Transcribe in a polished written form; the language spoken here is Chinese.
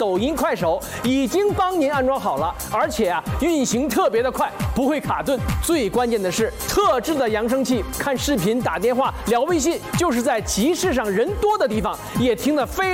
抖音、快手已经帮您安装好了，而且啊，运行特别的快，不会卡顿。最关键的是，特制的扬声器，看视频、打电话、聊微信，就是在集市上人多的地方，也听得非